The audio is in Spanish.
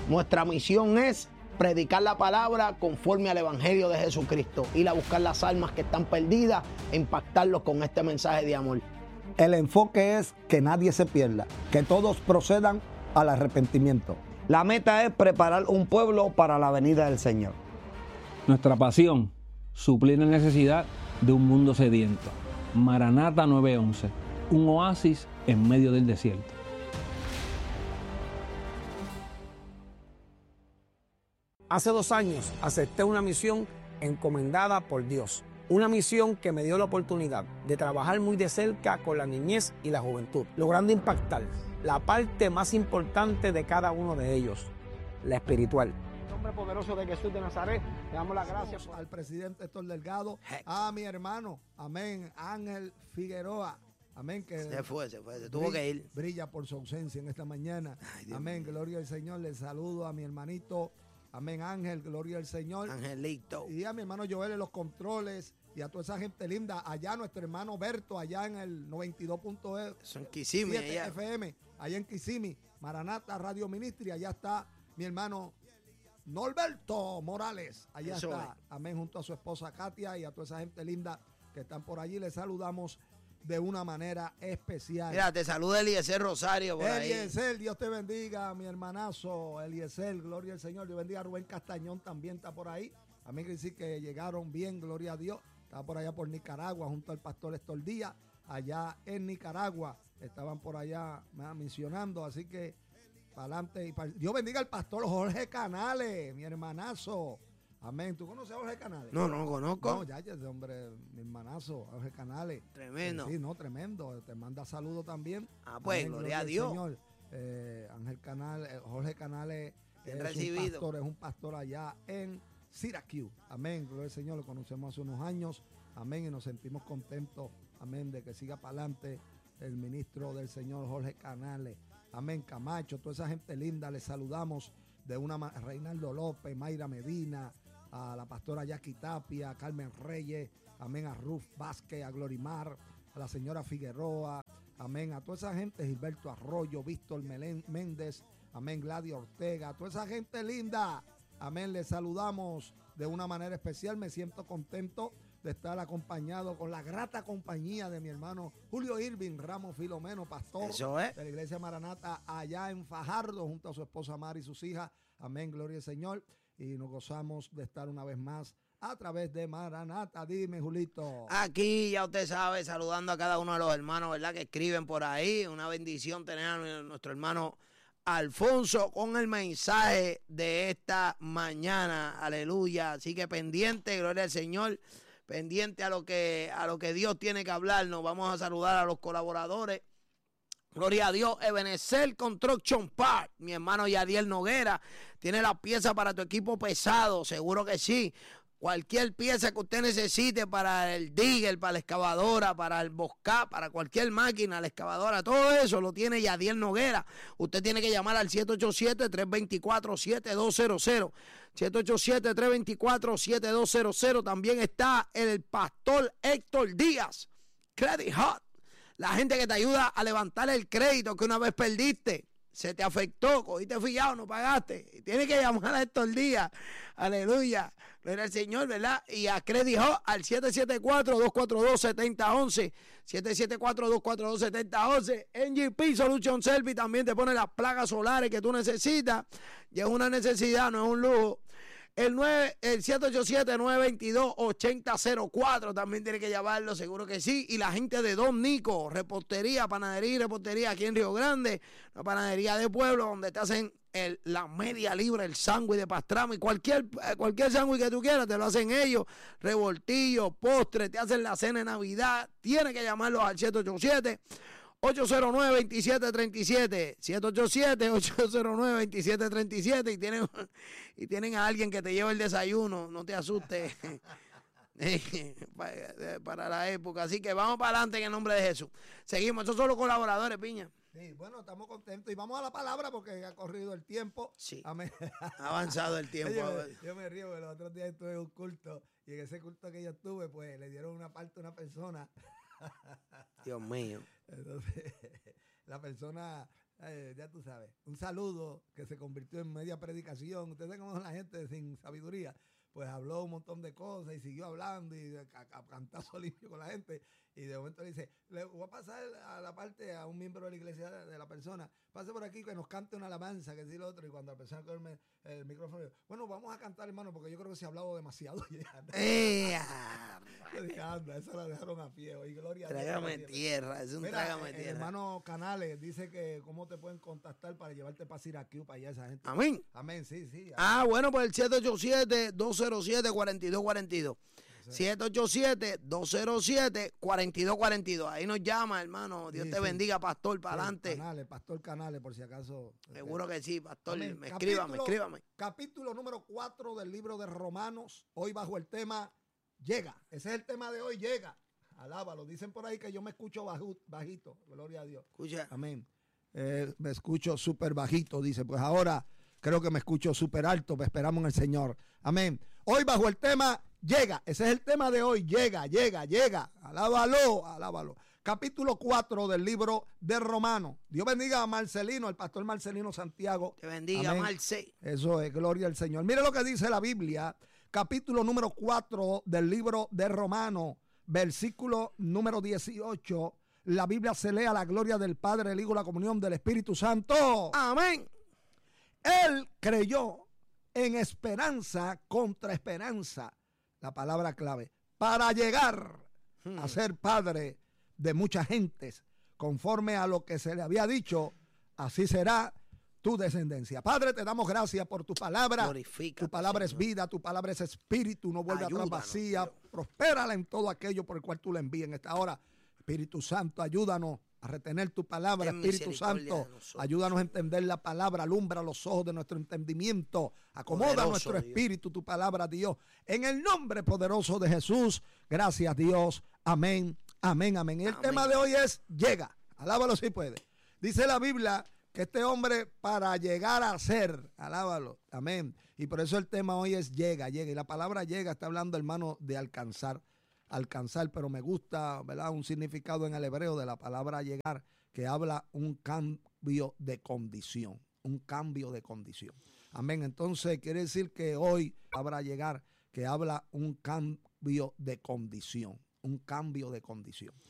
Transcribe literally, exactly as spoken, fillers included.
Nuestra misión es predicar la palabra conforme al Evangelio de Jesucristo, ir a buscar las almas que están perdidas e impactarlos con este mensaje de amor. El enfoque es que nadie se pierda, que todos procedan al arrepentimiento. La meta es preparar un pueblo para la venida del Señor. Nuestra pasión, suplir la necesidad de un mundo sediento. Maranata nueve once, un oasis en medio del desierto. Hace dos años acepté una misión encomendada por Dios. Una misión que me dio la oportunidad de trabajar muy de cerca con la niñez y la juventud, logrando impactar la parte más importante de cada uno de ellos, la espiritual. En el nombre poderoso de Jesús de Nazaret, le damos las gracias al presidente Héctor Delgado, a mi hermano, amén, Ángel Figueroa. Amén. Que se fue, se fue, se tuvo que ir. Brilla por su ausencia en esta mañana. Ay, amén, mío. Gloria al Señor. Le saludo a mi hermanito. Amén, Ángel, gloria al Señor. Angelito. Y a mi hermano Joel en los controles. Y a toda esa gente linda. Allá nuestro hermano Berto, allá en el noventa y dos punto siete F M. Allá en Kissimmee. Maranata Radio Ministry. Allá está mi hermano Norberto Morales. Allá Eso está. Es. Amén, junto a su esposa Katia y a toda esa gente linda que están por allí. Les saludamos de una manera especial. Mira, te saluda Eliezer Rosario por Eliezer, ahí. Dios te bendiga, mi hermanazo Eliezer, gloria al Señor. Dios bendiga a Rubén Castañón, también está por ahí. A mí quiere decir que llegaron bien, gloria a Dios. Estaba por allá por Nicaragua, junto al pastor Héctor Díaz, allá en Nicaragua. Estaban por allá misionando, así que para adelante. Dios bendiga al pastor Jorge Canales, mi hermanazo. Amén. ¿Tú conoces a Jorge Canales? No, no conozco. No, ya, ya, ese hombre, mi hermanazo, Jorge Canales. Tremendo. Sí, no, tremendo. Te manda saludos también. Ah, pues, Amén, gloria a Dios. Señor. Eh, Ángel Canales, eh, Jorge Canales es recibido. un pastor, es un pastor allá en Syracuse. Amén, gloria al Señor. Lo conocemos hace unos años. Amén, y nos sentimos contentos. Amén, de que siga para adelante el ministro del Señor, Jorge Canales. Amén, Camacho, toda esa gente linda. Les saludamos de una Reinaldo López, Mayra Medina, a la pastora Jackie Tapia, a Carmen Reyes, amén, a Ruth Vázquez, a Glorimar, a la señora Figueroa, amén, a toda esa gente, Gilberto Arroyo, Víctor Melén, Méndez, amén, Gladys Ortega, a toda esa gente linda, amén, les saludamos de una manera especial. Me siento contento de estar acompañado con la grata compañía de mi hermano Julio Irving Ramos Filomeno, pastor Eso es. de la iglesia Maranata allá en Fajardo, junto a su esposa Mari y sus hijas, amén, gloria al Señor. Y nos gozamos de estar una vez más a través de Maranata. Dime, Julito. Aquí, ya usted sabe, saludando a cada uno de los hermanos, ¿verdad?, que escriben por ahí. Una bendición tener a nuestro hermano Alfonso con el mensaje de esta mañana. Aleluya. Así que pendiente, gloria al Señor. Pendiente a lo que, a lo que Dios tiene que hablarnos. Vamos a saludar a los colaboradores. Gloria a Dios. Ebenezer Construction Park, mi hermano Yadiel Noguera, tiene la pieza para tu equipo pesado, seguro que sí. Cualquier pieza que usted necesite para el digger, para la excavadora, para el bosca, para cualquier máquina, la excavadora, todo eso lo tiene Yadiel Noguera. Usted tiene que llamar al siete ocho siete, tres dos cuatro, siete dos cero cero. siete ocho siete, tres dos cuatro, siete dos cero cero. También está el pastor Héctor Díaz, Credit Hot. La gente que te ayuda a levantar el crédito que una vez perdiste, se te afectó, cogiste fiado, no pagaste. Tienes que llamar a estos días. Aleluya. Gloria al Señor, ¿verdad? Y a Credit Hot al siete siete cuatro, dos cuatro dos, siete cero uno uno. siete siete cuatro, dos cuatro dos, siete cero uno uno. N G P Solution Service también te pone las placas solares que tú necesitas. Y es una necesidad, no es un lujo. El, nueve, el siete ocho siete, nueve dos dos, ocho cero cero cuatro también tiene que llamarlo, seguro que sí. Y la gente de Don Nico, repostería, panadería y repostería aquí en Río Grande, una panadería de pueblo donde te hacen el, la media libra, el sándwich de pastrama y cualquier, cualquier sándwich que tú quieras, te lo hacen ellos. Revoltillo, postre, te hacen la cena de Navidad. Tienes que llamarlos al siete ocho siete, ocho cero nueve, dos siete tres siete, siete ocho siete, ocho cero nueve, dos siete tres siete y tienen, y tienen a alguien que te lleve el desayuno, no te asustes para la época. Así que vamos para adelante en el nombre de Jesús. Seguimos, estos son los colaboradores, Piña. Sí, bueno, estamos contentos y vamos a la palabra porque ha corrido el tiempo. Sí, Amén. Ha avanzado el tiempo. yo, yo me río porque los otros días estuve en un culto y en ese culto que yo estuve, pues le dieron una parte a una persona. Dios mío. Entonces, la persona Eh, ya tú sabes. Un saludo que se convirtió en media predicación. Ustedes saben cómo es la gente sin sabiduría. Pues habló un montón de cosas y siguió hablando y a, a, a cantazo limpio con la gente. Y de momento le dice, le voy a pasar a la parte a un miembro de la iglesia de la persona, pase por aquí que nos cante una alabanza, que decir lo otro. Y cuando la persona coge el, el micrófono, yo, bueno, vamos a cantar, hermano, porque yo creo que se ha hablado demasiado. ¡Eh! Yo dije, anda, esa la dejaron a pie. Y gloria Trágame a Dios. tierra, es un Mira, trágame el tierra. hermano Canales dice que cómo te pueden contactar para llevarte para Syracuse, para allá esa gente. Amén. Amén, sí, sí. Ah, bueno, pues el siete ocho siete, dos cero siete, cuatro dos cuatro dos. siete ocho siete, dos cero siete, cuatro dos cuatro dos. Ahí nos llama, hermano. Dios Sí, te sí. bendiga, pastor, para Sí, adelante. Canales, Pastor Canales, por si acaso. Seguro que sí, pastor. Amén. Me escríbame, Capítulo- escríbame. Capítulo número cuatro del libro de Romanos, hoy bajo el tema Llega. Ese es el tema de hoy, llega. Alábalo. Dicen por ahí que yo me escucho baju- bajito. Gloria a Dios. Escucha. Amén. Eh, me escucho súper bajito, dice. Pues ahora creo que me escucho súper alto. Pues esperamos en el Señor. Amén. Hoy bajo el tema llega. Ese es el tema de hoy. Llega, llega, llega. Alábalo, alábalo. Capítulo cuatro del libro de Romanos. Dios bendiga a Marcelino, al pastor Marcelino Santiago. Te bendiga, Amén. Marce. Eso es, gloria al Señor. Mire lo que dice la Biblia, capítulo número cuatro del libro de Romanos, versículo número dieciocho. La Biblia se lee a la gloria del Padre, el Hijo, la comunión del Espíritu Santo. Amén. Él creyó en esperanza contra esperanza, la palabra clave, para llegar Hmm. a ser padre de muchas gentes, conforme a lo que se le había dicho, así será tu descendencia. Padre, te damos gracias por tu palabra. Glorifícate, Tu palabra es Señor. vida, tu palabra es espíritu, no vuelve atrás Ayúdanos, vacía. Dios. Prospérala en todo aquello por el cual tú le envíes en esta hora. Espíritu Santo, ayúdanos a retener tu palabra. Ten Espíritu misericordia Santo, de nosotros, ayúdanos a entender la palabra, alumbra los ojos de nuestro entendimiento, acomoda Poderoso nuestro Dios. espíritu, tu palabra, Dios. En el nombre poderoso de Jesús, gracias Dios. Amén, amén, amén. Y el Amén. tema de hoy es llega. Alábalo si puede. Dice la Biblia que este hombre para llegar a ser, alábalo, amén. Y por eso el tema hoy es llega, llega. Y la palabra llega está hablando, hermano, de alcanzar, alcanzar. Pero me gusta, ¿verdad? Un significado en el hebreo de la palabra llegar que habla un cambio de condición, un cambio de condición. Amén. Entonces quiere decir que hoy habrá llegar que habla un cambio de condición, un cambio de condición.